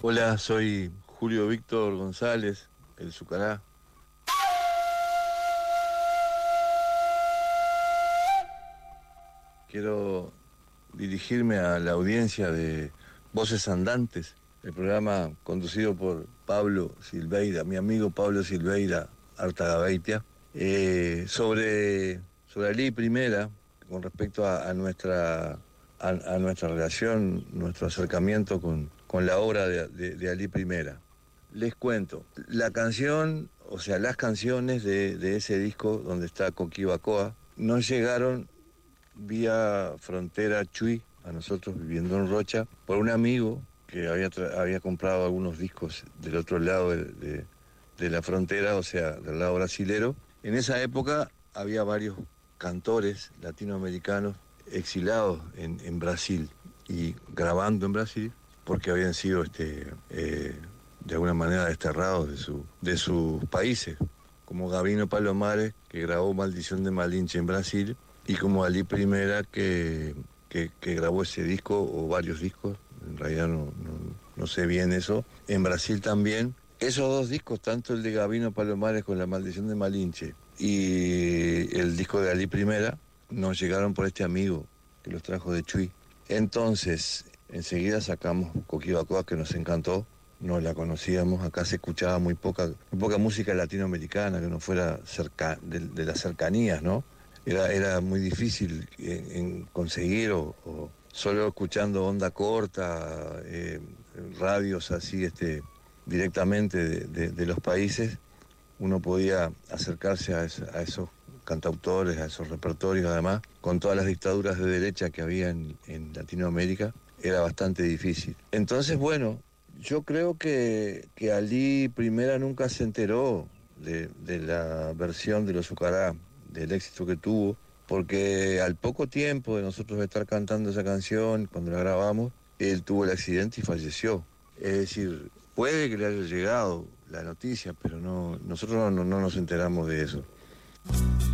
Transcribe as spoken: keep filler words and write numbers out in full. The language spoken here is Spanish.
Hola, soy Julio Víctor González, el Zucará. Quiero dirigirme a la audiencia de Voces Andantes, el programa conducido por Pablo Silveira, mi amigo Pablo Silveira Artagabeitia, eh, sobre, sobre la ley primera, con respecto a, a, nuestra, a, a nuestra relación, nuestro acercamiento con, con la obra de, de, de Alí Primera. Les cuento, la canción, o sea, las canciones de, de ese disco donde está Coquibacoa, nos llegaron vía frontera Chuy, a nosotros viviendo en Rocha, por un amigo que había, había comprado algunos discos del otro lado de, de, de la frontera, o sea, del lado brasilero. En esa época había varios cantores latinoamericanos exilados en, en Brasil y grabando en Brasil, porque habían sido este, eh, de alguna manera desterrados de, su, de sus países, como Gabino Palomares, que grabó Maldición de Malinche en Brasil, y como Alí Primera, que, que, que grabó ese disco, o varios discos, en realidad no, no, no sé bien eso, en Brasil también. Esos dos discos, tanto el de Gabino Palomares con La Maldición de Malinche y el disco de Alí Primera, nos llegaron por este amigo que los trajo de Chuy. Entonces, enseguida sacamos Coquibacoa, que nos encantó. No la conocíamos, acá se escuchaba muy poca, muy poca música latinoamericana que no fuera cerca, de, de las cercanías, ¿no? Era, era muy difícil en, en conseguir, o, o solo escuchando onda corta, eh, radios así este, directamente de, de, de los países, uno podía acercarse a, esa, a esos cantautores, a esos repertorios. Además, con todas las dictaduras de derecha que había en, en Latinoamérica, era bastante difícil. Entonces, bueno, yo creo que, que Alí Primera nunca se enteró de, de la versión de los Zucará, del éxito que tuvo, porque al poco tiempo de nosotros estar cantando esa canción, cuando la grabamos, él tuvo el accidente y falleció. Es decir, puede que le haya llegado la noticia, pero no, nosotros no, no nos enteramos de eso.